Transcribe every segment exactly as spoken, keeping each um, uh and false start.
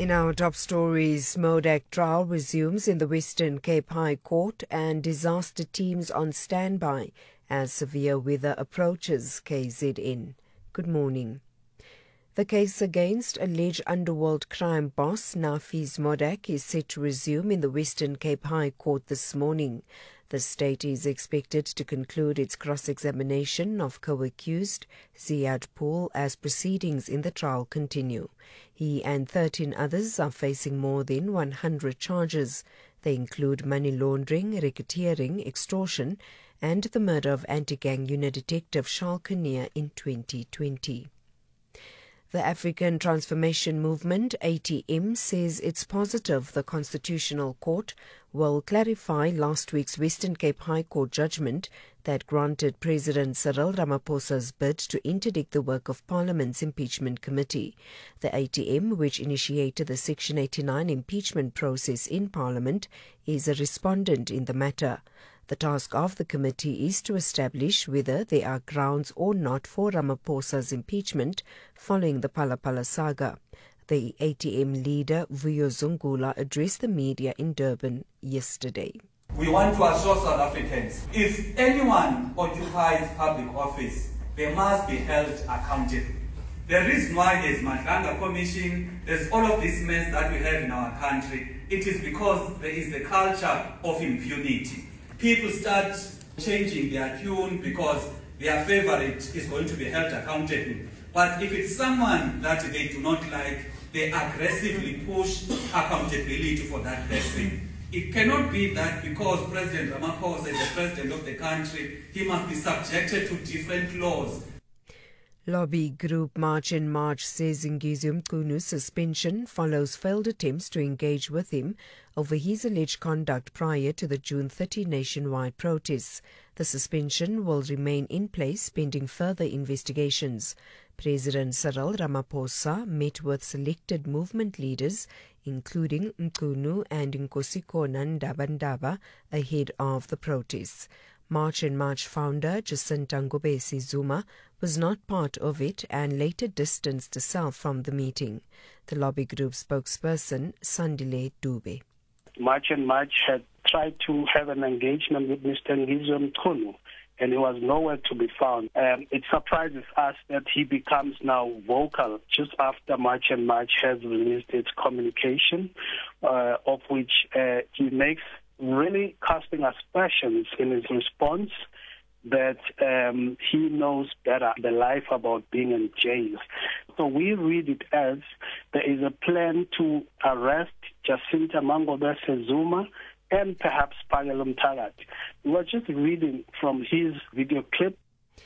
In our top stories, MODAC trial resumes in the Western Cape High Court and disaster teams on standby as severe weather approaches K Z N. Good morning. The case against alleged underworld crime boss Nafiz Modak is set to resume in the Western Cape High Court this morning. The state is expected to conclude its cross-examination of co-accused Ziad Pool as proceedings in the trial continue. He and thirteen others are facing more than one hundred charges. They include money laundering, racketeering, extortion, and the murder of anti-gang unit detective Charles Kinnear in twenty twenty. The African Transformation Movement, A T M, says it's positive the Constitutional Court will clarify last week's Western Cape High Court judgment that granted President Cyril Ramaphosa's bid to interdict the work of Parliament's impeachment committee. The A T M, which initiated the Section eighty-nine impeachment process in Parliament, is a respondent in the matter. The task of the committee is to establish whether there are grounds or not for Ramaphosa's impeachment following the Phala Phala saga. The A T M leader, Vuyo Zungula, addressed the media in Durban yesterday. We want to assure South Africans, if anyone occupies public office, they must be held accountable. The reason why there's Madlanga Commission, there's all of this mess that we have in our country, it is because there is the culture of impunity. People start changing their tune because their favorite is going to be held accountable. But if it's someone that they do not like, they aggressively push accountability for that person. It cannot be that because President Ramaphosa is the president of the country, he must be subjected to different laws. Lobby group March and March says Ngizwe Mchunu's suspension follows failed attempts to engage with him over his alleged conduct prior to the June thirtieth nationwide protests. The suspension will remain in place pending further investigations. President Cyril Ramaphosa met with selected movement leaders, including Mchunu and Nkosazana Ndaba-Ndaba, ahead of the protests. March and March founder Jacinta Ngobesi Zuma was not part of it and later distanced herself from the meeting. The lobby group spokesperson Sandile Dube. March and March had tried to have an engagement with Mister Ngizwe Mchunu, and he was nowhere to be found. Um, it surprises us that he becomes now vocal just after March and March has released its communication, uh, of which uh, he makes really casting aspersions in his response that um, he knows better the life about being in jail. So we read it as there is a plan to arrest Jacinta Mangobese Zuma and perhaps Phakelo Mthakathi. We were just reading from his video clip.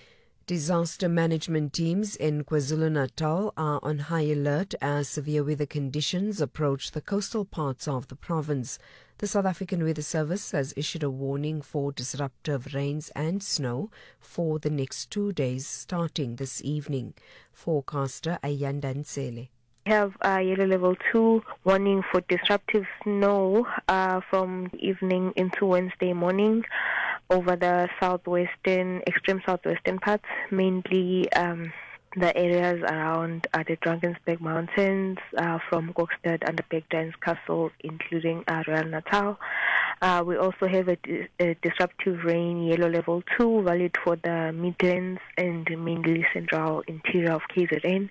Disaster management teams in KwaZulu-Natal are on high alert as severe weather conditions approach the coastal parts of the province. The South African Weather Service has issued a warning for disruptive rains and snow for the next two days starting this evening. Forecaster Ayanda Nsele. We have a yellow level two warning for disruptive snow uh, from evening into Wednesday morning over the southwestern, extreme southwestern parts, mainly um, the areas around uh, the Drakensberg Mountains, uh, from Kokstad and the Bergduins Castle, including uh, Royal Natal. Uh, we also have a, di- a disruptive rain yellow level two, valid for the Midlands and mainly central interior of K Z N.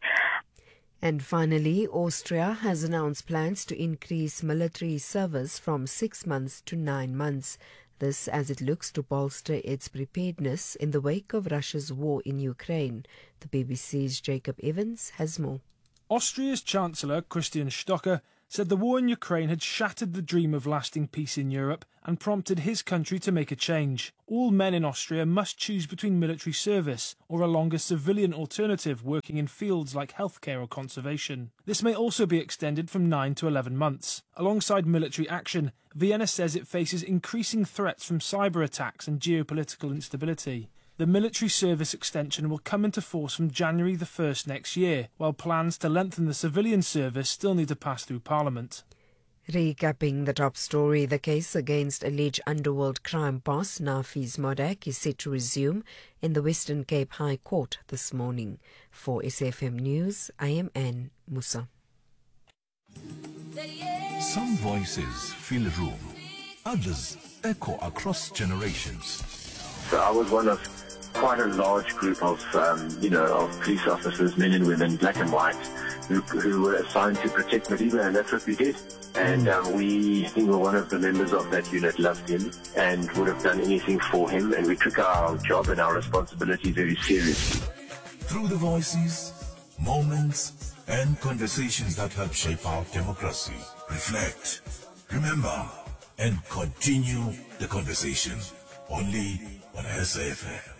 And finally, Austria has announced plans to increase military service from six months to nine months. This as it looks to bolster its preparedness in the wake of Russia's war in Ukraine. The B B C's Jacob Evans has more. Austria's Chancellor Christian Stocker said the war in Ukraine had shattered the dream of lasting peace in Europe and prompted his country to make a change. All men in Austria must choose between military service or a longer civilian alternative working in fields like healthcare or conservation. This may also be extended from nine to eleven months. Alongside military action, Vienna says it faces increasing threats from cyber attacks and geopolitical instability. The military service extension will come into force from January the first next year, while plans to lengthen the civilian service still need to pass through Parliament. Recapping the top story, the case against alleged underworld crime boss Nafiz Modak is set to resume in the Western Cape High Court this morning. For S F M News, I am Anne Musa. Some voices fill a room, others echo across generations. So I was one of quite a large group of, um, you know, of police officers, men and women, black and white, who, who were assigned to protect Madiba, and that's what we did. And um, we, we were one of the members of that unit, loved him, and would have done anything for him, and we took our job and our responsibility very seriously. Through the voices, moments, and conversations that help shape our democracy, reflect, remember, and continue the conversation only on S A F M.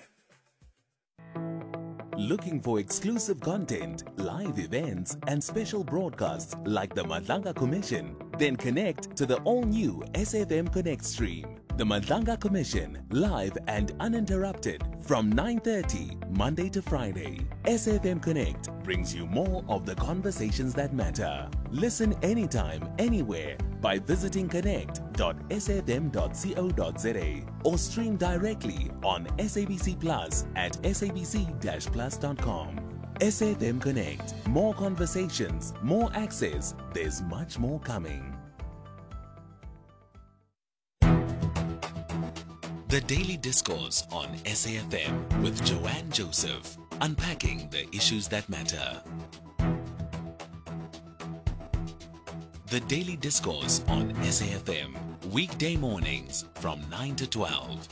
Looking for exclusive content, live events, and special broadcasts like the Madlanga Commission? Then connect to the all-new S A F M Connect stream. The Madlanga Commission, live and uninterrupted from nine thirty, Monday to Friday. S A F M Connect brings you more of the conversations that matter. Listen anytime, anywhere by visiting connect dot s a f m dot co dot z a or stream directly on S A B C Plus at s a b c dash plus dot com. S A F M Connect. More conversations, more access. There's much more coming. The Daily Discourse on S A F M with Joanne Joseph, unpacking the issues that matter. The Daily Discourse on S A F M, weekday mornings from nine to twelve.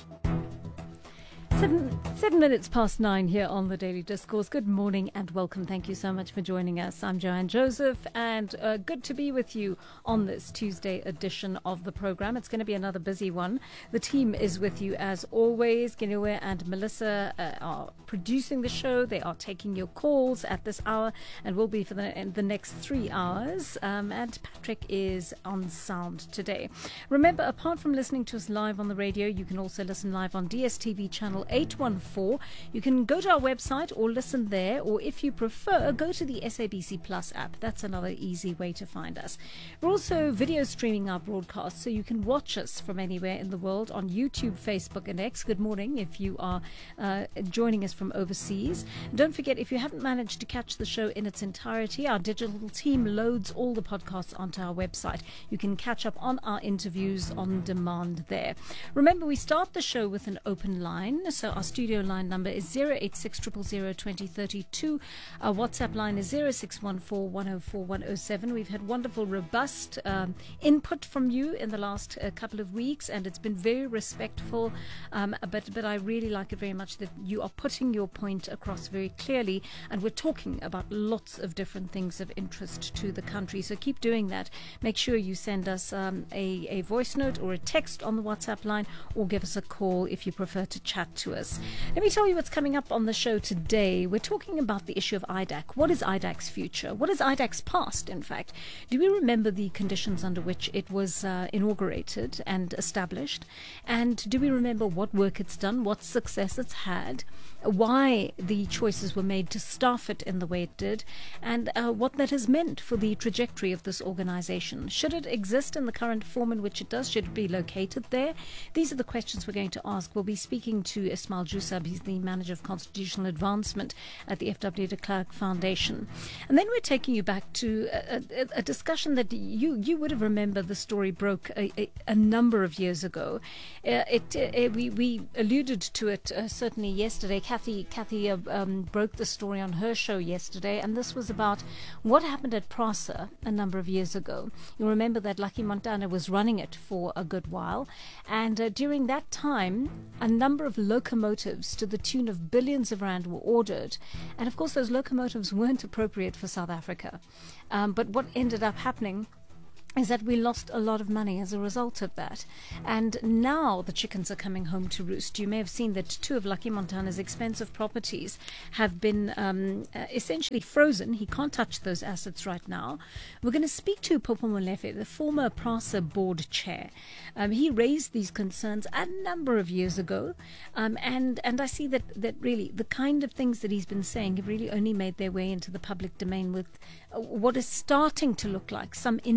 Seven, seven minutes past nine here on the Daily Discourse. Good morning and welcome. Thank you so much for joining us. I'm Joanne Joseph, and uh, good to be with you on this Tuesday edition of the program. It's going to be another busy one. The team is with you as always. Ginewe and Melissa uh, are producing the show. They are taking your calls at this hour and will be for the, the next three hours. Um, and Patrick is on sound today. Remember, apart from listening to us live on the radio, you can also listen live on D S T V channel eight one four. You can go to our website or listen there, or if you prefer, go to the S A B C Plus app. That's another easy way to find us. We're also video streaming our broadcasts, so you can watch us from anywhere in the world on YouTube, Facebook and X. Good morning if you are uh, joining us from overseas. And don't forget, if you haven't managed to catch the show in its entirety, our digital team loads all the podcasts onto our website. You can catch up on our interviews on demand there. Remember, we start the show with an open line. So our studio line number is zero eight six zero zero zero two zero three two. Our WhatsApp line is zero six one four one zero four one zero seven. We've had wonderful, robust um, input from you in the last uh, couple of weeks, and it's been very respectful. Um, but but I really like it very much that you are putting your point across very clearly, and we're talking about lots of different things of interest to the country. So keep doing that. Make sure you send us um, a, a voice note or a text on the WhatsApp line, or give us a call if you prefer to chat to us. Let me tell you what's coming up on the show today. We're talking about the issue of I D A C. What is I D A C's future? What is I D A C's past, in fact? Do we remember the conditions under which it was uh, inaugurated and established? And do we remember what work it's done, what success it's had, why the choices were made to staff it in the way it did, and uh, what that has meant for the trajectory of this organization? Should it exist in the current form in which it does? Should it be located there? These are the questions we're going to ask. We'll be speaking to Ismail Jusab. He's the Manager of Constitutional Advancement at the F W de Klerk Foundation. And then we're taking you back to a, a, a discussion that you, you would have remembered. The story broke a, a, a number of years ago. Uh, it, uh, we, we alluded to it uh, certainly yesterday. Kathy, Kathy uh, um, broke the story on her show yesterday, and this was about what happened at PRASA a number of years ago. You'll remember that Lucky Montana was running it for a good while, and uh, during that time, a number of locomotives to the tune of billions of rand were ordered, and of course those locomotives weren't appropriate for South Africa. Um, but what ended up happening is that we lost a lot of money as a result of that. And now the chickens are coming home to roost. You may have seen that two of Lucky Montana's expensive properties have been um, uh, essentially frozen. He can't touch those assets right now. We're going to speak to Popo Molefe, the former PRASA board chair. Um, he raised these concerns a number of years ago. Um, and, and I see that, that really the kind of things that he's been saying have really only made their way into the public domain with uh, what is starting to look like some indicator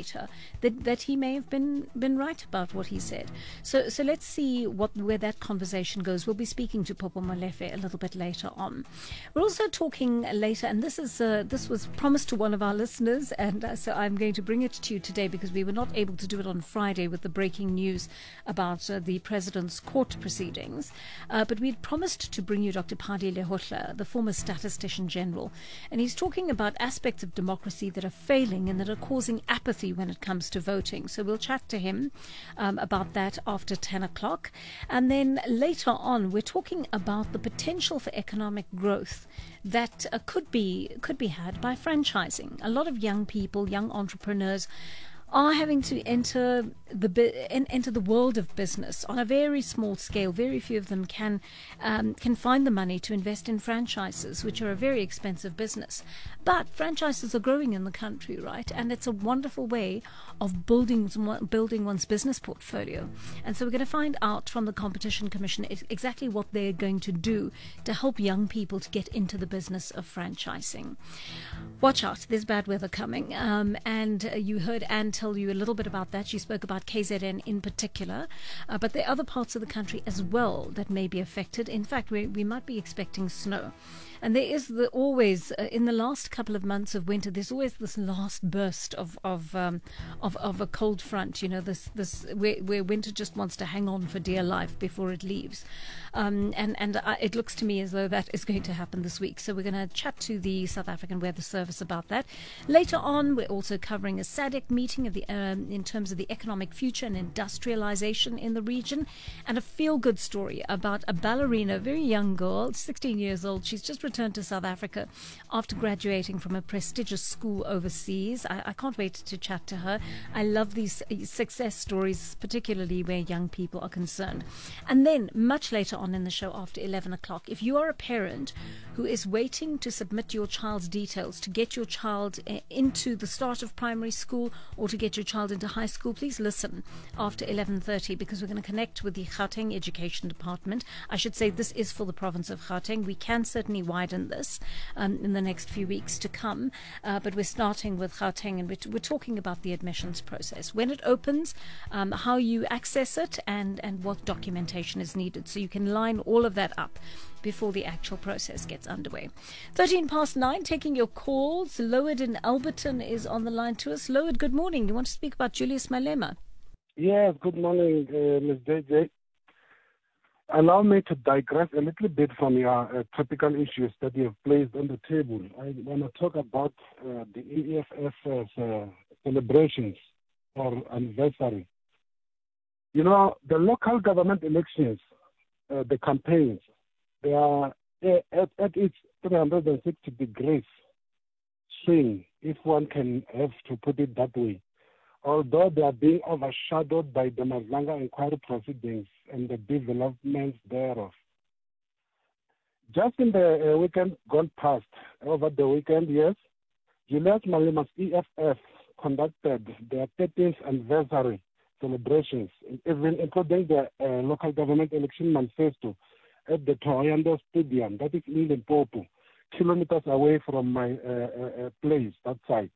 later that, that he may have been, been right about what he said. So so let's see what where that conversation goes. We'll be speaking to Popo Molefe a little bit later on. We're also talking later, and this is uh, this was promised to one of our listeners, and uh, so I'm going to bring it to you today because we were not able to do it on Friday with the breaking news about uh, the president's court proceedings. Uh, but we'd promised to bring you Doctor Phadi Lehohla, the former statistician general, and he's talking about aspects of democracy that are failing and that are causing apathy when it comes to voting. So we'll chat to him um, about that after ten o'clock. And then later on, we're talking about the potential for economic growth that uh, could be could be had by franchising. A lot of young people, young entrepreneurs, are having to enter the enter the world of business on a very small scale. Very few of them can um, can find the money to invest in franchises, which are a very expensive business. But franchises are growing in the country, right? And it's a wonderful way of building building one's business portfolio. And so we're going to find out from the Competition Commission exactly what they're going to do to help young people to get into the business of franchising. Watch out, there's bad weather coming. Um, and uh, you heard Anne tell you a little bit about that. She spoke about K Z N in particular, uh, but there are other parts of the country as well that may be affected. In fact, we, we might be expecting snow. And there is the, always, uh, in the last couple of months of winter, there's always this last burst of of um, of, of a cold front, you know, this this where, where winter just wants to hang on for dear life before it leaves. Um, and and uh, it looks to me as though that is going to happen this week. So we're going to chat to the South African Weather Service about that. Later on, we're also covering a SADC meeting of the um, in terms of the economic future and industrialization in the region, and a feel-good story about a ballerina, a very young girl, sixteen years old. She's just returned to South Africa after graduating from a prestigious school overseas. I, I can't wait to chat to her. I love these success stories, particularly where young people are concerned. And then much later on in the show after eleven o'clock, if you are a parent who is waiting to submit your child's details to get your child into the start of primary school or to get your child into high school, please listen after eleven thirty, because we're going to connect with the Gauteng Education Department. I should say this is for the province of Gauteng. We can certainly widen this um, in the next few weeks to come, uh, but we're starting with Gauteng, and we're, t- we're talking about the admissions process, when it opens, um, how you access it, and, and what documentation is needed, so you can line all of that up before the actual process gets underway. thirteen past nine, taking your calls. Lowered in Alberton is on the line to us. Lowered, good morning. You want to speak about Julius Malema? Yes, good morning, uh, Miz J J. Allow me to digress a little bit from your uh, topical issues that you have placed on the table. I want to talk about uh, the E F F's uh, celebrations or anniversary. You know, the local government elections, uh, the campaigns, they are uh, at, at its three hundred sixty degrees swing, if one can have to put it that way. Although they are being overshadowed by the Madlanga inquiry proceedings and the developments thereof. Just in the uh, weekend gone past, over the weekend, yes, Julius Malema's E F F conducted their thirteenth anniversary celebrations, even including the uh, local government election manifesto at the Thohoyandou Stadium, that is in Limpopo, kilometers away from my uh, uh, place, that site.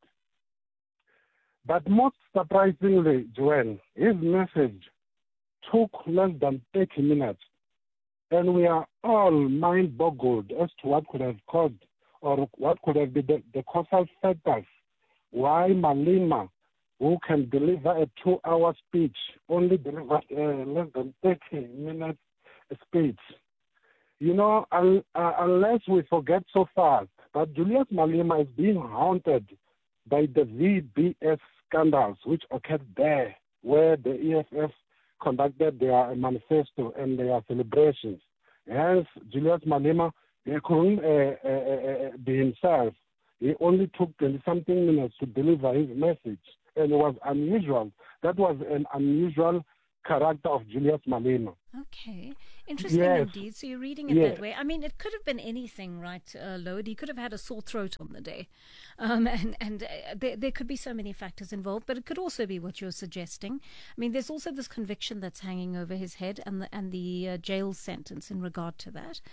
But most surprisingly, Joanne, his message took less than thirty minutes, and we are all mind-boggled as to what could have caused or what could have been the, the causal factors why Malema, who can deliver a two-hour speech, only delivered uh, less than thirty minutes speech. You know, un- uh, unless we forget so fast that Julius Malema is being haunted by the V B S scandals which occurred there, where the E F F conducted their manifesto and their celebrations. Hence, Julius Malema, he couldn't uh, uh, uh, be himself. He only took twenty-something minutes to deliver his message, and it was unusual. That was an unusual character of Julius Malema. Okay. Interesting yes. indeed. So you're reading it yes. that way. I mean, it could have been anything, right, uh, Lowered? He could have had a sore throat on the day. Um, and and uh, there, there could be so many factors involved, but it could also be what you're suggesting. I mean, there's also this conviction that's hanging over his head and the, and the uh, jail sentence in regard to that.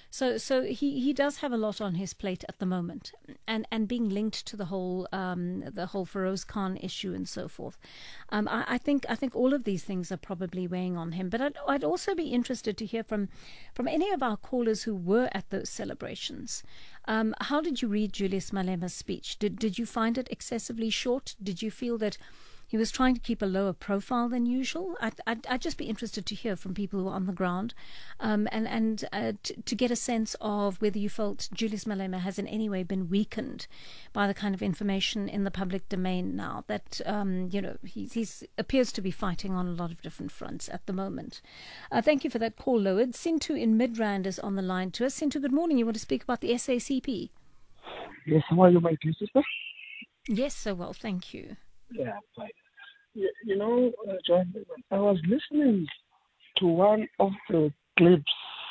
So so he, he does have a lot on his plate at the moment, and, and being linked to the whole um, the whole Feroz Khan issue and so forth. Um, I, I think I think all of these things are probably weighing on him. But I'd, I'd also be interested to hear from from any of our callers who were at those celebrations. Um, how did you read Julius Malema's speech? Did did you find it excessively short? Did you feel that he was trying to keep a lower profile than usual? I'd, I'd, I'd just be interested to hear from people who are on the ground, um, and, and uh, t- to get a sense of whether you felt Julius Malema has in any way been weakened by the kind of information in the public domain now that, um, you know, he he's, appears to be fighting on a lot of different fronts at the moment. Uh, thank you for that call, Lowered. Sintu in Midrand is on the line to us. Sintu, good morning. You want to speak about the S A C P? Yes, how are you, my dear sister? Yes, so well, thank you. Yeah, fine. You, you know, uh, John, I was listening to one of the clips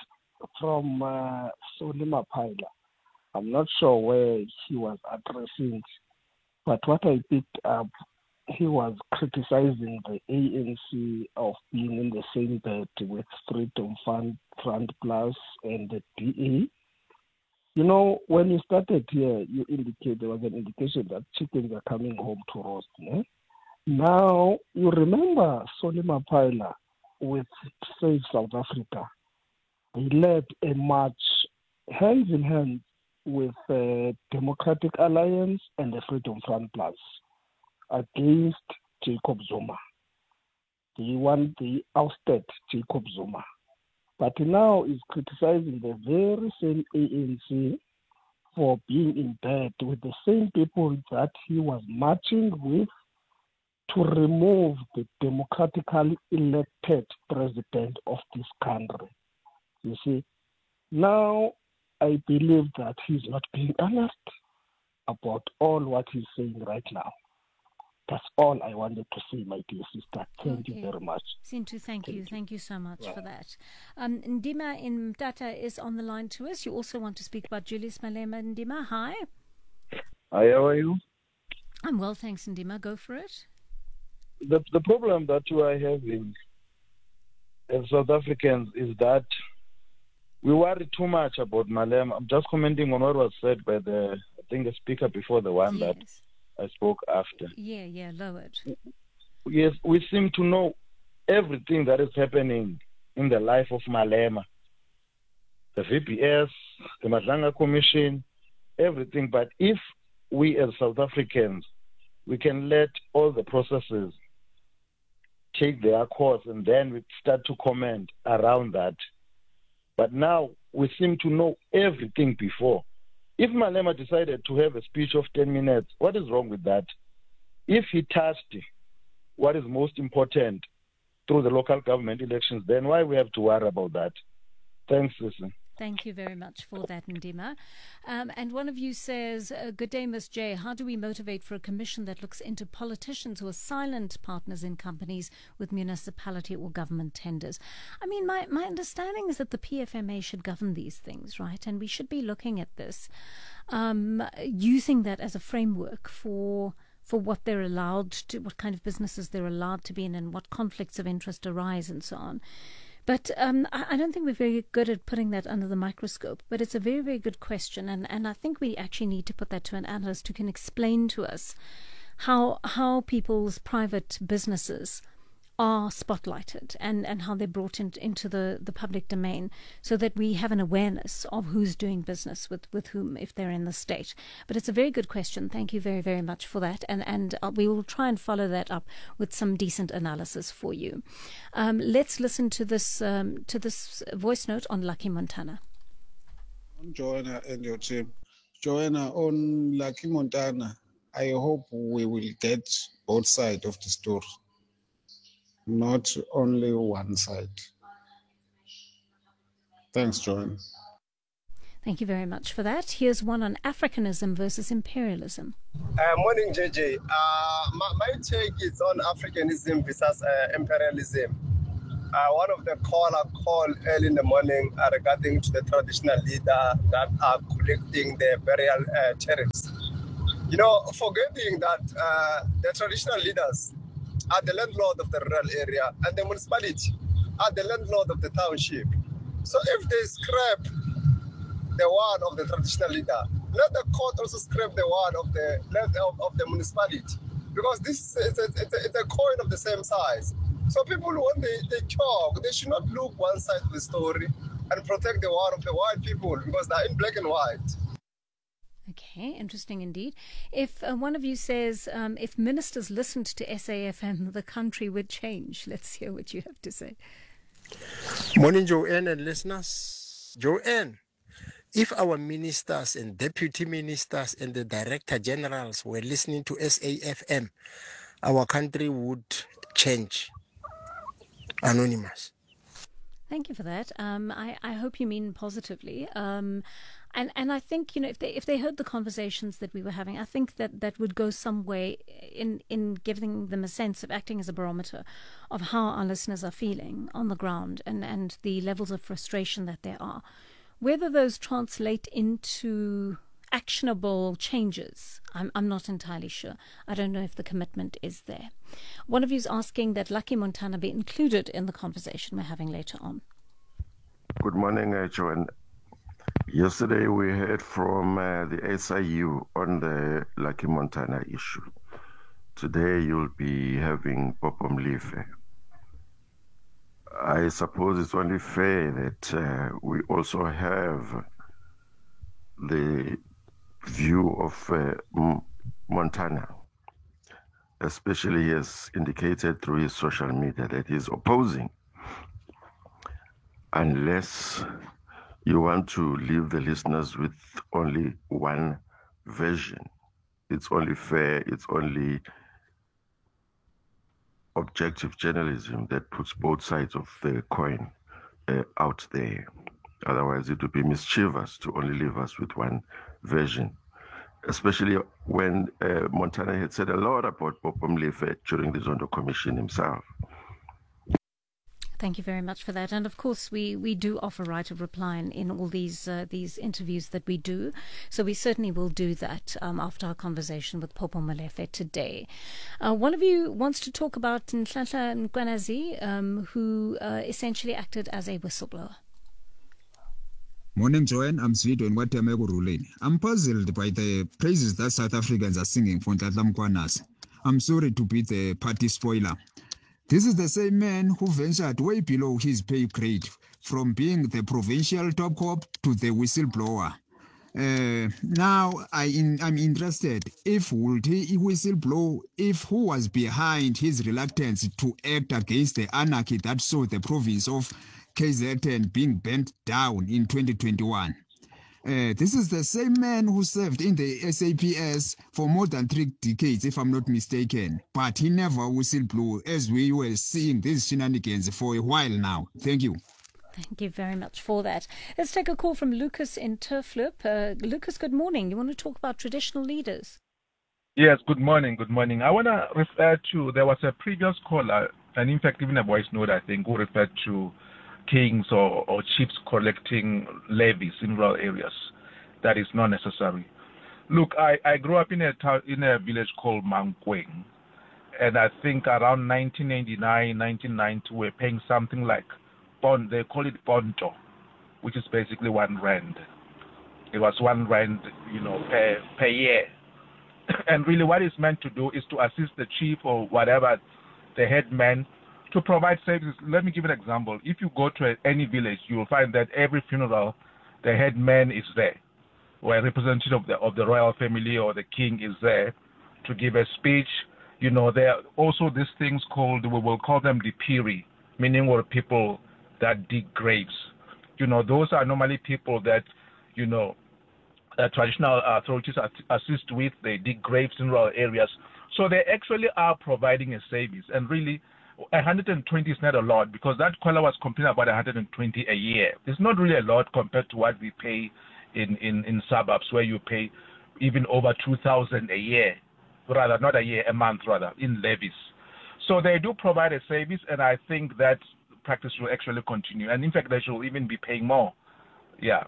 from uh, Solima Paila. I'm not sure where he was addressing, but what I picked up, he was criticizing the A N C of being in the same bed with Freedom Front, Front Plus and the D A. You know, when you started here, you indicated there was an indication that chickens are coming home to roast. Eh? Now, you remember Solima Paila with Save South Africa. He led a march hand in hand with the Democratic Alliance and the Freedom Front Plus against Jacob Zuma. They want the ousted Jacob Zuma. But now is criticizing the very same A N C for being in bed with the same people that he was marching with to remove the democratically elected president of this country. You see, now I believe that he's not being honest about all what he's saying right now. That's all I wanted to say, my dear sister. Thank okay. you very much. Sintu, thank, thank you. you. Thank you so much yeah. for that. Um, Ndima in Mtata is on the line to us. You also want to speak about Julius Malema. Ndima, hi. Hi, how are you? I'm well, thanks, Ndima. Go for it. The, the problem that we are having as South Africans is that we worry too much about Malema. I'm just commenting on what was said by the, I think, the speaker before the one yes. that I spoke after. Yeah, yeah, Lowered. Yes, we seem to know everything that is happening in the life of Malema. The V P S, the Madlanga Commission, everything. But if we as South Africans, we can let all the processes take their course and then we start to comment around that. But now we seem to know everything before. If Malema decided to have a speech of ten minutes, what is wrong with that? If he touched what is most important through the local government elections, then why we have to worry about that? Thanks, Susan. Thank you very much for that, Ndima. Um, and one of you says, uh, good day, Miss J. How do we motivate for a commission that looks into politicians who are silent partners in companies with municipality or government tenders? I mean, my, my understanding is that the P F M A should govern these things, right? And we should be looking at this, um, using that as a framework for for what they're allowed to, what kind of businesses they're allowed to be in and what conflicts of interest arise and so on. But um, I, I don't think we're very good at putting that under the microscope. But it's a very, very good question. And, and I think we actually need to put that to an analyst who can explain to us how how people's private businesses are spotlighted and, and how they're brought in, into the, the public domain so that we have an awareness of who's doing business with, with whom if they're in the state. But it's a very good question. Thank you very, very much for that. And, and uh, we will try and follow that up with some decent analysis for you. Um, let's listen to this, um, to this voice note on Lucky Montana. On Joanna and your team. Joanna, on Lucky Montana, I hope we will get both sides of the story. Not only one side. Thanks, Joanne. Thank you very much for that. Here's one on Africanism versus imperialism. Uh, morning, J J. Uh, my, my take is on Africanism versus uh, imperialism. Uh, one of the caller called early in the morning uh, regarding to the traditional leader that are collecting the burial uh, tariffs. You know, forgetting that uh, the traditional leaders are the landlord of the rural area and the municipality are the landlord of the township. So if they scrap the one of the traditional leader. Let the court also scrap the one of the of, of the municipality, because this is a, it's, a, it's a coin of the same size. So people, when they, they talk, they should not look one side of the story and protect the one of the white people, because they're in black and white. Okay, interesting indeed. If uh, one of you says, um, if ministers listened to S A F M, the country would change. Let's hear what you have to say. Morning, Joanne and listeners. Joanne, if our ministers and deputy ministers and the director generals were listening to S A F M, our country would change. Anonymous. Thank you for that. Um, I, I hope you mean positively. Um, and, and I think, you know, if they if they heard the conversations that we were having, I think that that would go some way in, in giving them a sense of acting as a barometer of how our listeners are feeling on the ground and, and the levels of frustration that there are. Whether those translate into actionable changes, I'm, I'm not entirely sure. I don't know if the commitment is there. One of you is asking that Lucky Montana be included in the conversation we're having later on. Good morning, uh, Joanne. Yesterday we heard from uh, the S I U on the Lucky Montana issue. Today you'll be having Popo Mlife. I suppose it's only fair that uh, we also have the view of uh, M- Montana, especially he has indicated through his social media that he's opposing. Unless you want to leave the listeners with only one version, it's only fair, it's only objective journalism that puts both sides of the coin uh, out there. Otherwise, it would be mischievous to only leave us with one version, especially when uh, Montana had said a lot about Popo Mlife during the Zondo Commission himself. Thank you very much for that. And of course, we, we do offer right of reply in, in all these uh, these interviews that we do. So we certainly will do that um, after our conversation with Popo Mlife today. Uh, one of you wants to talk about Nhlanhla Mkhwanazi, um, who uh, essentially acted as a whistleblower. Morning, Joanne. I'm Sweeto and Watemeko Ruleni. I'm puzzled by the praises that South Africans are singing for Nhlanhla Mkhwanazi. I'm sorry to be the party spoiler. This is the same man who ventured way below his pay grade, from being the provincial top cop to the whistleblower. Uh, now I in, I'm interested if would he whistleblow, if who was behind his reluctance to act against the anarchy that saw the province of K Z N being burnt down in twenty twenty-one. Uh, this is the same man who served in the S A P S for more than three decades, if I'm not mistaken. But he never whistleblew, as we were seeing these shenanigans for a while now. Thank you. Thank you very much for that. Let's take a call from Lucas in Turfloop. Uh, Lucas, good morning. You want to talk about traditional leaders? Yes, good morning, good morning. I want to refer to, there was a previous caller, and in fact even a voice note, I think, who referred to kings or, or chiefs collecting levies in rural areas. That is not necessary. Look, I, I grew up in a town, in a village called Mankweng, and I think around nineteen eighty-nine, nineteen ninety, we were paying something like, bond, they call it ponto, which is basically one rand. It was one rand, you know, per, per year. And really what it's meant to do is to assist the chief or whatever, the headman, to provide services. Let me give an example. If you go to any village, you will find that every funeral, the headman is there, or a representative of the of the royal family or the king is there to give a speech. You know, there are also these things called, we will call them dipiri, meaning were people that dig graves. You know, those are normally people that, you know, uh, traditional authorities assist with. They dig graves in rural areas. So they actually are providing a service, and really, one hundred twenty is not a lot, because that caller was complaining about one hundred twenty a year. It's not really a lot compared to what we pay in, in, in suburbs, where you pay even over two thousand a year, rather, not a year, a month rather, in levies. So they do provide a service, and I think that practice will actually continue. And in fact, they should even be paying more. Yeah.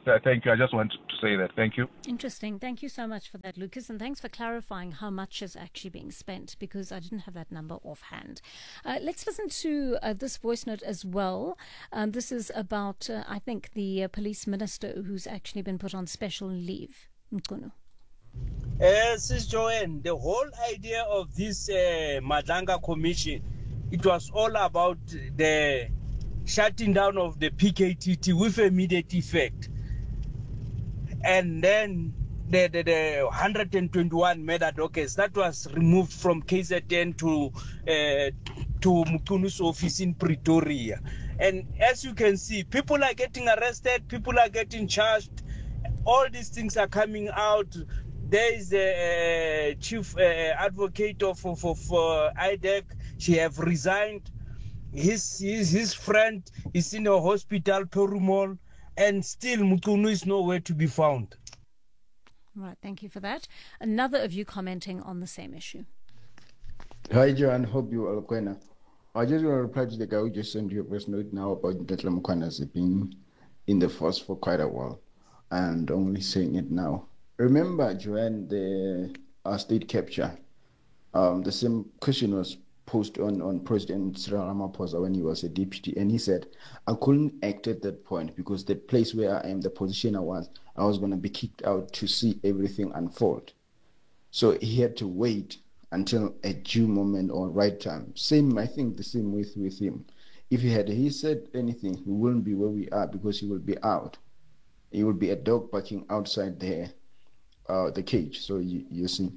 Uh, thank you. I just wanted to say that. Thank you. Interesting. Thank you so much for that, Lucas, and thanks for clarifying how much is actually being spent, because I didn't have that number offhand. Uh, let's listen to uh, this voice note as well. Um, this is about, uh, I think, the uh, police minister who's actually been put on special leave. Mkono. Uh, Sis Joanne, the whole idea of this uh, Madlanga Commission, it was all about the shutting down of the P K T T with immediate effect. And then the, the, the one hundred twenty-one murder dockets, that was removed from K Z N to uh, to Mkunu's office in Pretoria. And as you can see, people are getting arrested, people are getting charged, all these things are coming out. There is a, a chief uh, advocate of, of, of uh, I D E C, she have resigned. His, his, his friend is in a hospital, Perumol, and still Mukunu is nowhere to be found. Right, thank you for that. Another of you commenting on the same issue. Hi, Joanne. Hope you are well. I just want to reply to the guy who just sent you a voice note now about Ndletla Mkhwanazi being in the force for quite a while and only saying it now. Remember, Joanne, the uh, state capture, um, the same question was posed on, on President Cyril Ramaphosa when he was a deputy, and he said, I couldn't act at that point because the place where I am, the position I was, I was going to be kicked out to see everything unfold. So he had to wait until a due moment or right time. Same, I think the same with, with him. If he had he said anything, we wouldn't be where we are because he will be out. He will be a dog barking outside there, uh, the cage. So you, you see.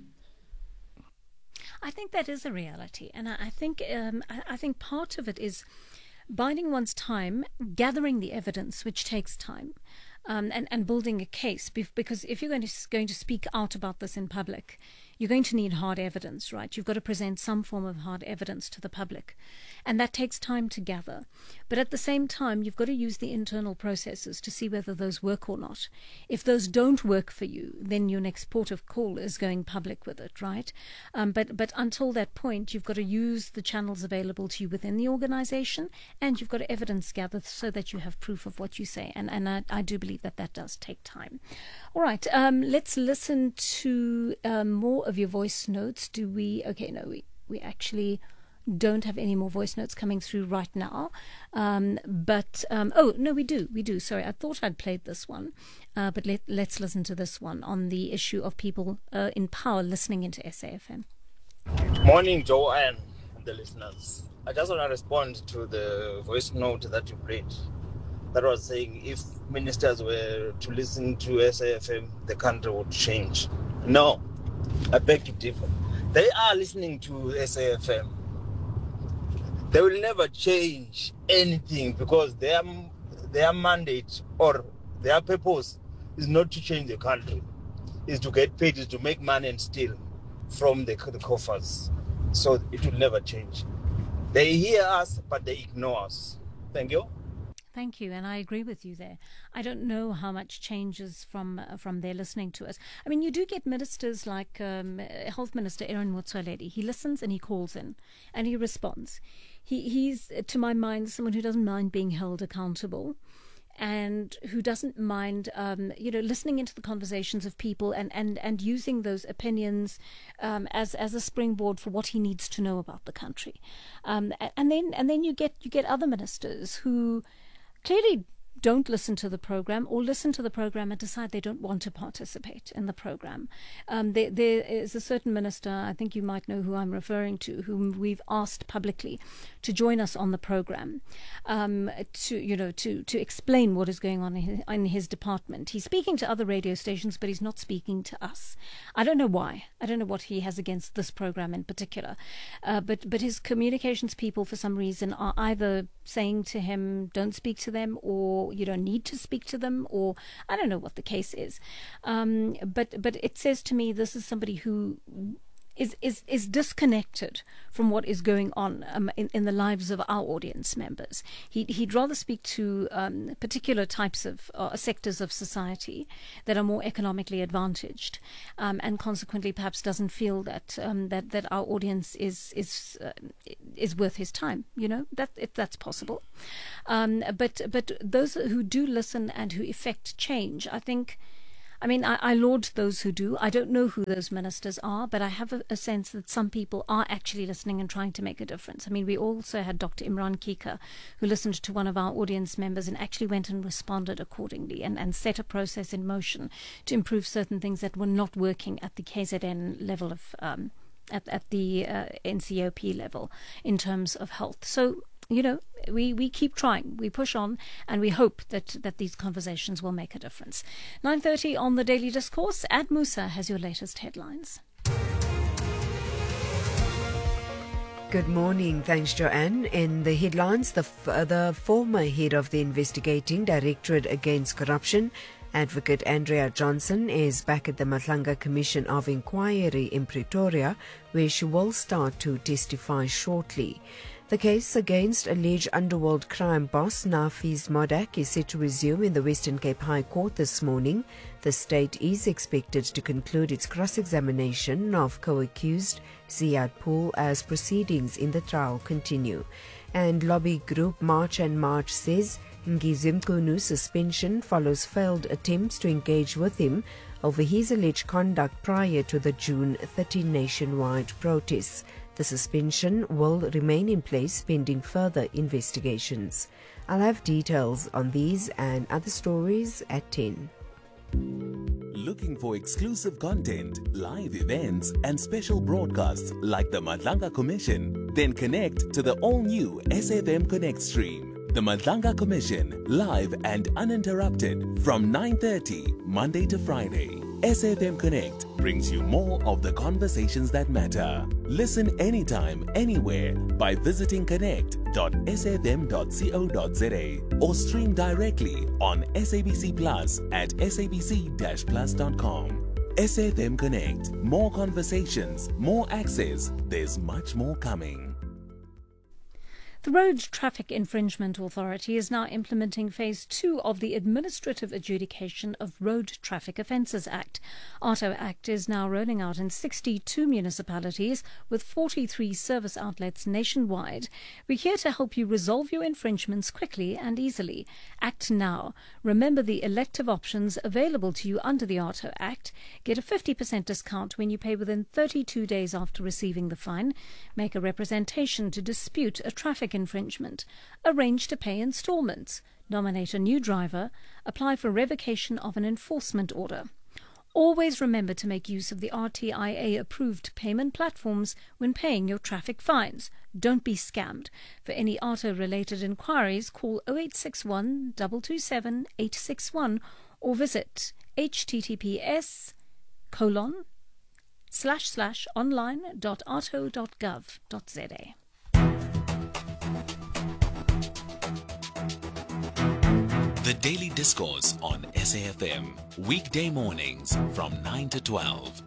I think that is a reality, and I, I think um, I, I think part of it is biding one's time, gathering the evidence, which takes time, um, and and building a case. Because if you're going to going to speak out about this in public, you're going to need hard evidence, right? You've got to present some form of hard evidence to the public, and that takes time to gather. But at the same time, you've got to use the internal processes to see whether those work or not. If those don't work for you, then your next port of call is going public with it, right? Um, but but until that point, you've got to use the channels available to you within the organization, and you've got to evidence gather so that you have proof of what you say. And and I, I do believe that that does take time. All right, um, let's listen to um, more of your voice notes. Do we? Okay, no, we we actually don't have any more voice notes coming through right now. Um, but, um, oh, no, we do. We do. Sorry, I thought I'd played this one. Uh, but let, let's listen to this one on the issue of people uh, in power listening into S A F M. Morning, Joanne and the listeners. I just want to respond to the voice note that you played. That was saying if ministers were to listen to S A F M, the country would change. No, I beg to differ. They are listening to S A F M. They will never change anything because their their mandate or their purpose is not to change the country. Is to get paid, is to make money and steal from the, the coffers. So it will never change. They hear us, but they ignore us. Thank you. Thank you, and I agree with you there. I don't know how much changes from uh, from their listening to us. I mean, you do get ministers like um, Health Minister Aaron Motsoaledi. He listens and he calls in and he responds. He he's, to my mind, someone who doesn't mind being held accountable and who doesn't mind, um, you know, listening into the conversations of people and, and, and using those opinions um, as as a springboard for what he needs to know about the country. Um, and then and then you get you get other ministers who clearly don't listen to the program or listen to the program and decide they don't want to participate in the program. Um, there, there is a certain minister, I think you might know who I'm referring to, whom we've asked publicly to join us on the program, um, to you know to to explain what is going on in his, in his department. He's speaking to other radio stations, but he's not speaking to us. I don't know why. I don't know what he has against this program in particular, uh, but but his communications people, for some reason, are either saying to him, "Don't speak to them," or you don't need to speak to them, or I don't know what the case is. Um, but but it says to me this is somebody who is, is, is disconnected from what is going on um, in, in the lives of our audience members. He, he'd rather speak to um, particular types of uh, sectors of society that are more economically advantaged, um, and consequently perhaps doesn't feel that um, that, that our audience is is uh, is worth his time. You know, that if that's possible. Um, but but those who do listen and who effect change, I think. I mean, I, I laud those who do. I don't know who those ministers are, but I have a, a sense that some people are actually listening and trying to make a difference. I mean, we also had Doctor Imran Kika, who listened to one of our audience members and actually went and responded accordingly and, and set a process in motion to improve certain things that were not working at the K Z N level of, um, at, at the uh, N C O P level in terms of health. So, you know, we, we keep trying, we push on, and we hope that, that these conversations will make a difference. nine thirty on the Daily Discourse. Ad Musa has your latest headlines. Good morning. Thanks, Joanne. In the headlines, the, f- the former head of the Investigating Directorate Against Corruption, Advocate Andrea Johnson, is back at the Matlanga Commission of Inquiry in Pretoria, where she will start to testify shortly. The case against alleged underworld crime boss Nafiz Modak is set to resume in the Western Cape High Court this morning. The state is expected to conclude its cross-examination of co-accused Ziad Pool as proceedings in the trial continue. And lobby group March and March says Ngizim Kunu's suspension follows failed attempts to engage with him over his alleged conduct prior to the June thirtieth nationwide protests. The suspension will remain in place pending further investigations. I'll have details on these and other stories at ten. Looking for exclusive content, live events, and special broadcasts like the Madlanga Commission? Then connect to the all-new S F M Connect stream. The Madlanga Commission, live and uninterrupted from nine thirty Monday to Friday. S F M Connect brings you more of the conversations that matter. Listen anytime, anywhere by visiting connect dot s f m dot co dot z a or stream directly on S A B C Plus at s a b c dash plus dot com. S F M Connect. More conversations, more access. There's much more coming. The Road Traffic Infringement Authority is now implementing Phase two of the Administrative Adjudication of Road Traffic Offences Act. ARTO Act is now rolling out in sixty-two municipalities with forty-three service outlets nationwide. We're here to help you resolve your infringements quickly and easily. Act now. Remember the elective options available to you under the ARTO Act. Get a fifty percent discount when you pay within thirty-two days after receiving the fine. Make a representation to dispute a traffic infringement, arrange to pay installments, nominate a new driver, apply for revocation of an enforcement order. Always remember to make use of the R T I A-approved payment platforms when paying your traffic fines. Don't be scammed. For any ARTO-related inquiries, call oh eight six one, two two seven, eight six one or visit https colon slash slash online dot arto dot gov dot za. The Daily Discourse on S A F M, weekday mornings from nine to twelve.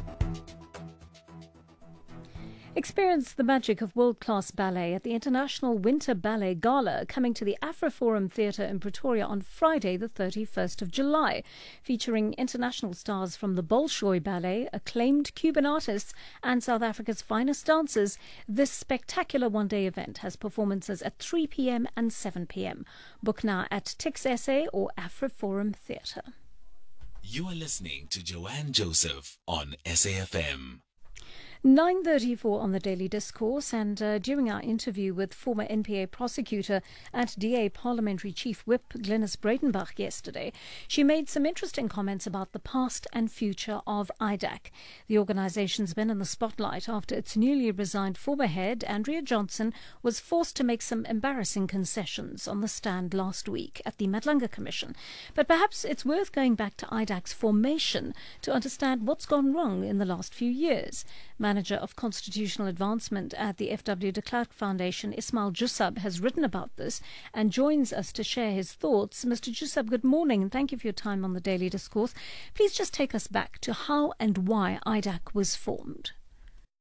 Experience the magic of world-class ballet at the International Winter Ballet Gala, coming to the AfroForum Theatre in Pretoria on Friday the thirty-first of July, featuring international stars from the Bolshoi Ballet, acclaimed Cuban artists and South Africa's finest dancers. This spectacular one-day event has performances at three p.m. and seven p.m. Book now at Tix S A or AfroForum Theatre. You are listening to Joanne Joseph on S A F M. nine thirty-four on the Daily Discourse, and uh, during our interview with former N P A prosecutor and D A Parliamentary Chief Whip Glynis Breitenbach yesterday, she made some interesting comments about the past and future of I D A C. The organisation's been in the spotlight after its newly resigned former head, Andrea Johnson, was forced to make some embarrassing concessions on the stand last week at the Matlanga Commission. But perhaps it's worth going back to I D A C's formation to understand what's gone wrong in the last few years. Manager of Constitutional Advancement at the F W de Klerk Foundation, Ismail Jusab, has written about this and joins us to share his thoughts. Mister Jusab, good morning and thank you for your time on the Daily Discourse. Please just take us back to how and why I D A C was formed.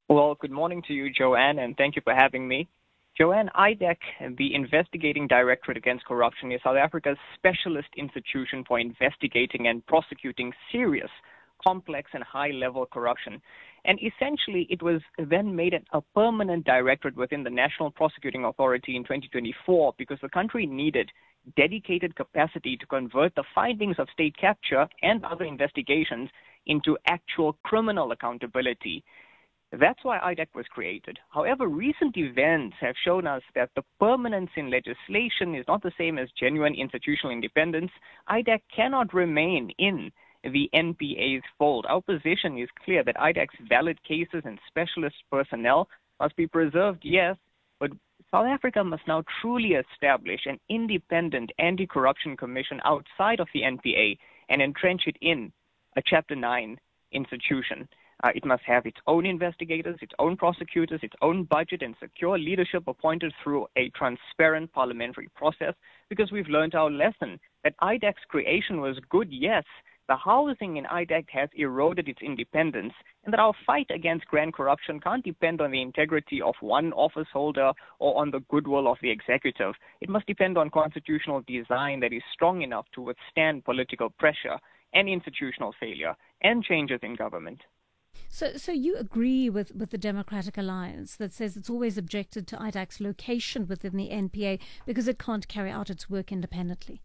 Well, good morning to you, Joanne, and thank you for having me. Joanne, I D A C, the Investigating Directorate Against Corruption, is South Africa's specialist institution for investigating and prosecuting serious, complex, and high-level corruption. And essentially, it was then made a permanent directorate within the National Prosecuting Authority in twenty twenty-four because the country needed dedicated capacity to convert the findings of state capture and other investigations into actual criminal accountability. That's why I D A C was created. However, recent events have shown us that the permanence in legislation is not the same as genuine institutional independence. I D A C cannot remain in the N P A's fold. Our position is clear that I D A C's valid cases and specialist personnel must be preserved, yes, but South Africa must now truly establish an independent anti-corruption commission outside of the N P A and entrench it in a Chapter nine institution. Uh, it must have its own investigators, its own prosecutors, its own budget, and secure leadership appointed through a transparent parliamentary process, because we've learned our lesson that I D A C's creation was good, yes. The housing in I D A C has eroded its independence, and that our fight against grand corruption can't depend on the integrity of one office holder or on the goodwill of the executive. It must depend on constitutional design that is strong enough to withstand political pressure and institutional failure and changes in government. So, so you agree with, with the Democratic Alliance that says it's always objected to I D A C's location within the N P A because it can't carry out its work independently?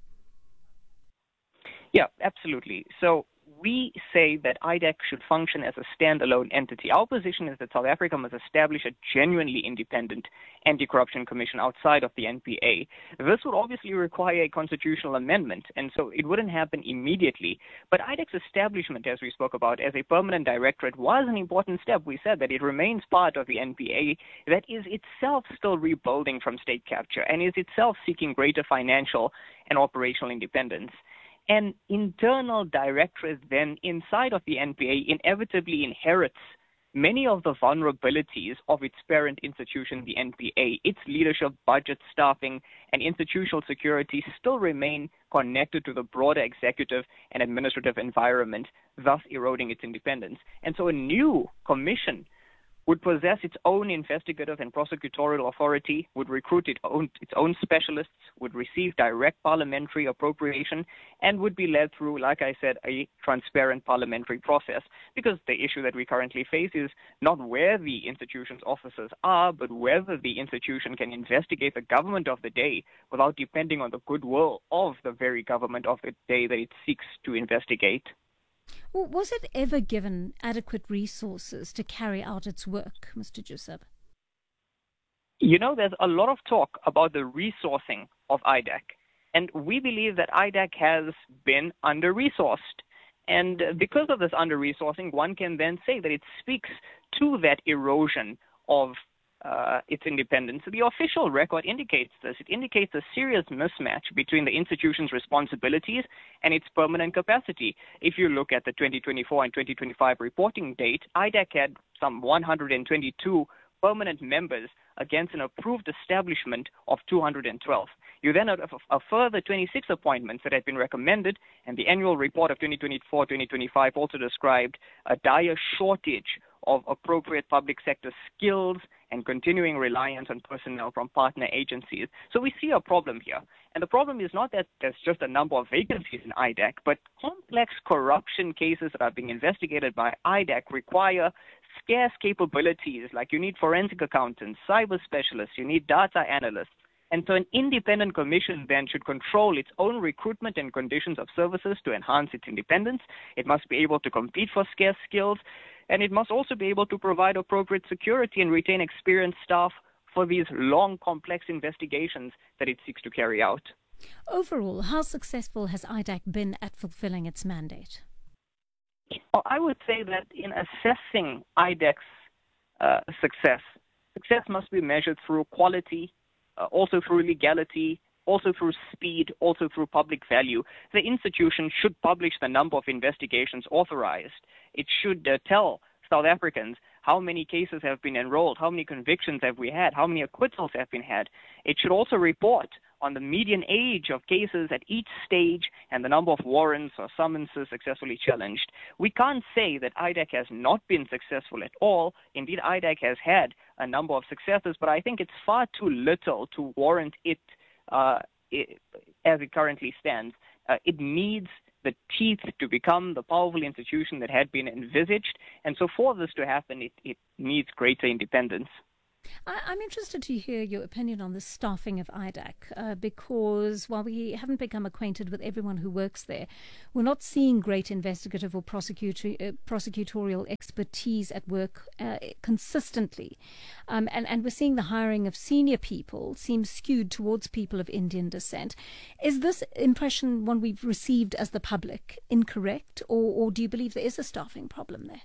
Yeah, absolutely. So we say that I D A C should function as a standalone entity. Our position is that South Africa must establish a genuinely independent anti-corruption commission outside of the N P A. This would obviously require a constitutional amendment, and so it wouldn't happen immediately. But I D A C's establishment, as we spoke about, as a permanent directorate was an important step. We said that it remains part of the N P A that is itself still rebuilding from state capture and is itself seeking greater financial and operational independence. An internal directorate then inside of the N P A inevitably inherits many of the vulnerabilities of its parent institution, the N P A. Its leadership, budget, staffing, and institutional security still remain connected to the broader executive and administrative environment, thus eroding its independence. And so a new commission would possess its own investigative and prosecutorial authority, would recruit its own, its own specialists, would receive direct parliamentary appropriation, and would be led through, like I said, a transparent parliamentary process. Because the issue that we currently face is not where the institution's officers are, but whether the institution can investigate the government of the day without depending on the goodwill of the very government of the day that it seeks to investigate. Well, was it ever given adequate resources to carry out its work, Mister Joseph? You know, there's a lot of talk about the resourcing of I D A C, and we believe that I D A C has been under-resourced. And because of this under-resourcing, one can then say that it speaks to that erosion of Uh, its independence. The official record indicates this. It indicates a serious mismatch between the institution's responsibilities and its permanent capacity. If you look at the twenty twenty-four and twenty twenty-five reporting date, I D A C had some one hundred twenty-two permanent members against an approved establishment of two hundred twelve. You then had a, a further twenty-six appointments that had been recommended, and the annual report of twenty twenty-four twenty twenty-five also described a dire shortage of appropriate public sector skills and continuing reliance on personnel from partner agencies. So we see a problem here. And the problem is not that there's just a number of vacancies in I D A C, but complex corruption cases that are being investigated by I D A C require scarce capabilities, like you need forensic accountants, cyber specialists, you need data analysts. And so an independent commission then should control its own recruitment and conditions of services to enhance its independence. It must be able to compete for scarce skills, and it must also be able to provide appropriate security and retain experienced staff for these long, complex investigations that it seeks to carry out. Overall, how successful has I D A C been at fulfilling its mandate? Well, I would say that in assessing I D A C's uh, success, success must be measured through quality, Uh, also through legality, also through speed, also through public value. The institution should publish the number of investigations authorized. It should uh, tell South Africans how many cases have been enrolled, how many convictions have we had, how many acquittals have been had. It should also report on the median age of cases at each stage and the number of warrants or summonses successfully challenged. We can't say that I D A C has not been successful at all. Indeed, I D A C has had a number of successes, but I think it's far too little to warrant it, uh, it as it currently stands. Uh, it needs the teeth to become the powerful institution that had been envisaged. And so for this to happen, it, it needs greater independence. I, I'm interested to hear your opinion on the staffing of I D A C, uh, because while we haven't become acquainted with everyone who works there, we're not seeing great investigative or prosecutor, uh, prosecutorial expertise at work uh, consistently. Um, and, and we're seeing the hiring of senior people seems skewed towards people of Indian descent. Is this impression one we've received as the public incorrect, or, or do you believe there is a staffing problem there?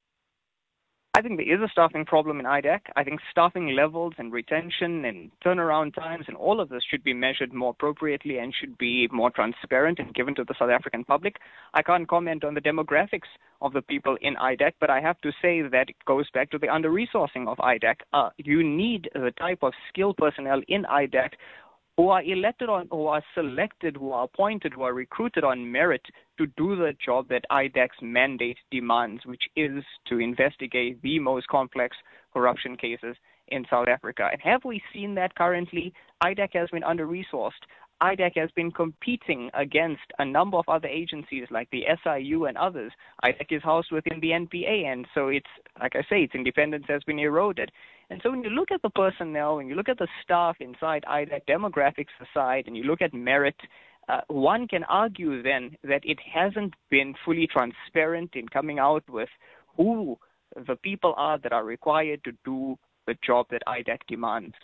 I think there is a staffing problem in I D A C. I think staffing levels and retention and turnaround times and all of this should be measured more appropriately and should be more transparent and given to the South African public. I can't comment on the demographics of the people in I D A C, but I have to say that it goes back to the under-resourcing of I D A C. Uh, you need the type of skilled personnel in I D A C who are elected on, who are selected, who are appointed, who are recruited on merit to do the job that I D A C's mandate demands, which is to investigate the most complex corruption cases in South Africa. And have we seen that currently? I D A C has been under-resourced. I D A C has been competing against a number of other agencies like the S I U and others. I D A C is housed within the N P A, and so it's, like I say, its independence has been eroded. And so when you look at the personnel, when you look at the staff inside I D A C, demographics aside, and you look at merit, uh, one can argue then that it hasn't been fully transparent in coming out with who the people are that are required to do the job that I D A C demands.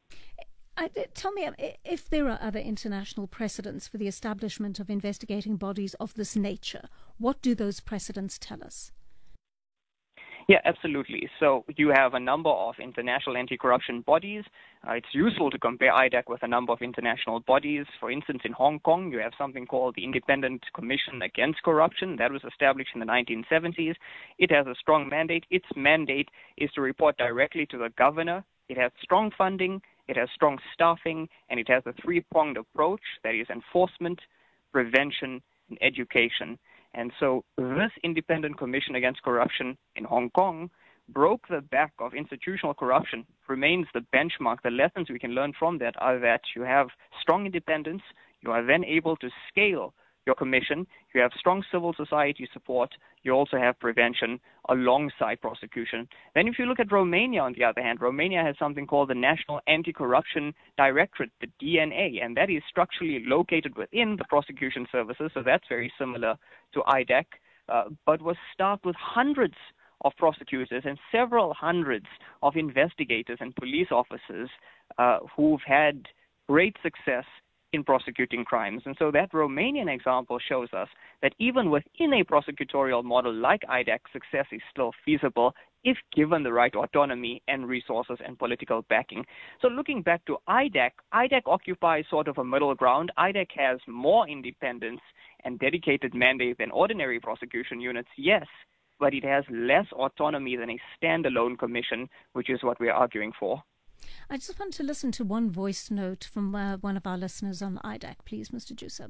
I, tell me, if there are other international precedents for the establishment of investigating bodies of this nature, what do those precedents tell us? Yeah, absolutely. So you have a number of international anti-corruption bodies. Uh, it's useful to compare I D A C with a number of international bodies. For instance, in Hong Kong, you have something called the Independent Commission Against Corruption. That was established in the nineteen seventies. It has a strong mandate. Its mandate is to report directly to the governor. It has strong funding, it has strong staffing, and it has a three-pronged approach, that is enforcement, prevention, and education. And so this Independent Commission Against Corruption in Hong Kong broke the back of institutional corruption, remains the benchmark. The lessons we can learn from that are that you have strong independence, you are then able to scale your commission, you have strong civil society support, you also have prevention alongside prosecution. Then if you look at Romania, on the other hand, Romania has something called the National Anti-Corruption Directorate, the D N A, and that is structurally located within the prosecution services, so that's very similar to I D A C, uh, but was staffed with hundreds of prosecutors and several hundreds of investigators and police officers uh, who've had great success in prosecuting crimes. And so that Romanian example shows us that even within a prosecutorial model like I D A C, success is still feasible if given the right autonomy and resources and political backing. So looking back to I D A C, I D A C occupies sort of a middle ground. I D A C has more independence and dedicated mandate than ordinary prosecution units, yes, but it has less autonomy than a standalone commission, which is what we're arguing for. I just want to listen to one voice note from uh, one of our listeners on I D A C, please, Mister Jusub.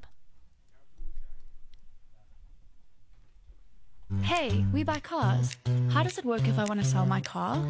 Hey, we buy cars. How does it work if I want to sell my car?